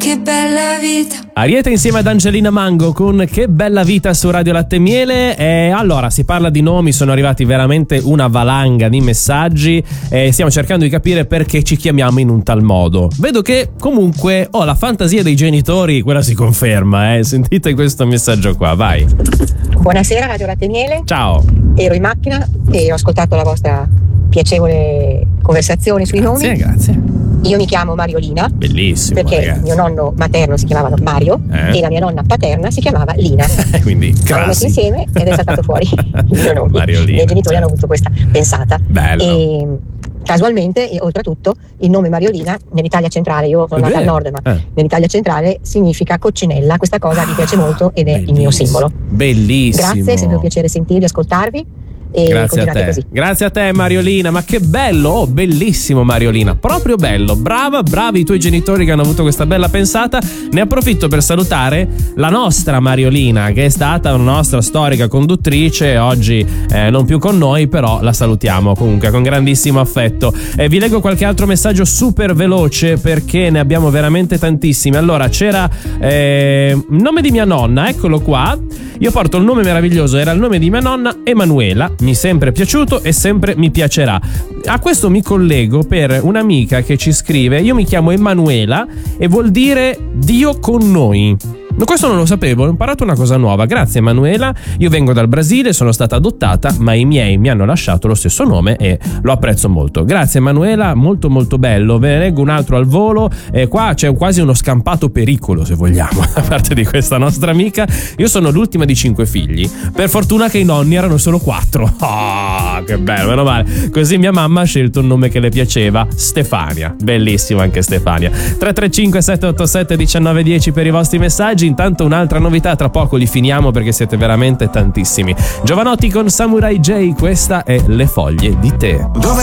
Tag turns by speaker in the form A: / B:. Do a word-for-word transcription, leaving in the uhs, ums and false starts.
A: che bella vita.
B: Ariete insieme ad Angelina Mango con Che bella vita su Radio Latte e Miele. E allora si parla di nomi, sono arrivati veramente una valanga di messaggi e stiamo cercando di capire perché ci chiamiamo in un tal modo. Vedo che comunque oh, la fantasia dei genitori, quella si conferma, eh. Sentite questo messaggio qua, vai.
C: Buonasera Radio Latte e Miele.
B: Ciao.
C: Ero in macchina e ho ascoltato la vostra piacevole conversazione sui
B: grazie,
C: nomi.
B: Grazie.
C: Io mi chiamo Mariolina.
B: Bellissimo.
C: Perché
B: ragazzi.
C: mio nonno materno si chiamava Mario eh? e la mia nonna paterna si chiamava Lina.
B: Quindi
C: l'hanno messo insieme ed è saltato fuori il mio nome.
B: Mariolina,
C: I miei genitori
B: certo.
C: hanno avuto questa pensata.
B: Bello.
C: E casualmente, e oltretutto, il nome Mariolina nell'Italia centrale, io sono nata al nord, ma eh. nell'italia centrale significa coccinella. Questa cosa ah, mi piace molto ed è bellissimo. Il mio simbolo.
B: Bellissimo.
C: Grazie, è sempre un piacere sentirvi, ascoltarvi. E
B: grazie a te,
C: così.
B: Grazie a te Mariolina, ma che bello, oh, bellissimo Mariolina, proprio bello, brava, bravi i tuoi genitori che hanno avuto questa bella pensata. Ne approfitto per salutare la nostra Mariolina, che è stata una nostra storica conduttrice, oggi eh, non più con noi, però la salutiamo comunque con grandissimo affetto. E vi leggo qualche altro messaggio super veloce perché ne abbiamo veramente tantissimi. Allora c'era eh, il nome di mia nonna, eccolo qua. Io porto il nome meraviglioso, era il nome di mia nonna, Emanuela. Mi è sempre piaciuto e sempre mi piacerà. A questo mi collego per un'amica che ci scrive: io mi chiamo Emanuela e vuol dire Dio con noi. Questo non lo sapevo, ho imparato una cosa nuova. Grazie Emanuela, io vengo dal Brasile, sono stata adottata, ma i miei mi hanno lasciato lo stesso nome e lo apprezzo molto. Grazie Emanuela, molto molto bello. Ve ne leggo un altro al volo e qua c'è quasi uno scampato pericolo, se vogliamo, da parte di questa nostra amica. Io sono l'ultima di cinque figli, per fortuna che i nonni erano solo quattro. Ah, oh, che bello, meno male. Così mia mamma ha scelto un nome che le piaceva, Stefania. Bellissimo anche Stefania. tre tre cinque sette otto sette uno nove uno zero per i vostri messaggi. Intanto un'altra novità, tra poco li finiamo perché siete veramente tantissimi. Giovanotti con Samurai J, questa è Le foglie di te.
D: Dove